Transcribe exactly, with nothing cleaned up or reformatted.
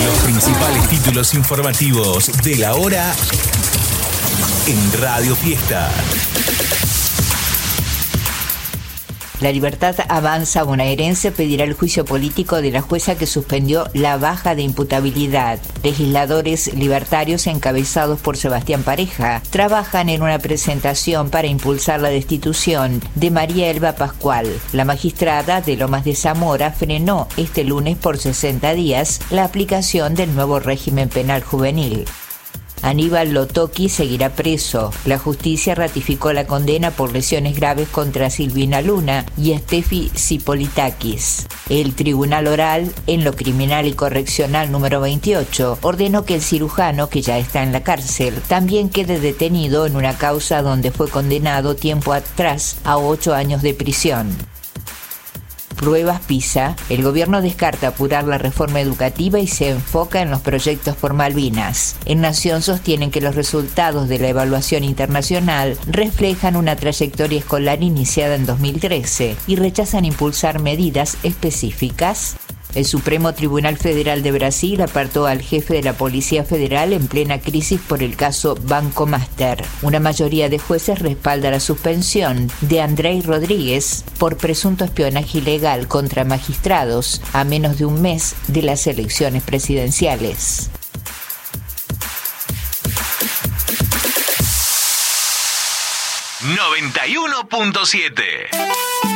Los principales títulos informativos de la hora en Radio Fiesta. La Libertad Avanza bonaerense pedirá el juicio político de la jueza que suspendió la baja de imputabilidad. Legisladores libertarios encabezados por Sebastián Pareja trabajan en una presentación para impulsar la destitución de María Elba Pascual. La magistrada de Lomas de Zamora frenó este lunes por sesenta días la aplicación del nuevo régimen penal juvenil. Aníbal Lotoki seguirá preso. La justicia ratificó la condena por lesiones graves contra Silvina Luna y Estefi Zipolitakis. El Tribunal Oral en lo Criminal y Correccional número veintiocho ordenó que el cirujano, que ya está en la cárcel, también quede detenido en una causa donde fue condenado tiempo atrás a ocho años de prisión. Pruebas PISA. El gobierno descarta apurar la reforma educativa y se enfoca en los proyectos por Malvinas. En Nación sostienen que los resultados de la evaluación internacional reflejan una trayectoria escolar iniciada en dos mil trece y rechazan impulsar medidas específicas. El Supremo Tribunal Federal de Brasil apartó al jefe de la Policía Federal en plena crisis por el caso Banco Master. Una mayoría de jueces respalda la suspensión de Andrei Rodríguez por presunto espionaje ilegal contra magistrados a menos de un mes de las elecciones presidenciales. noventa y uno punto siete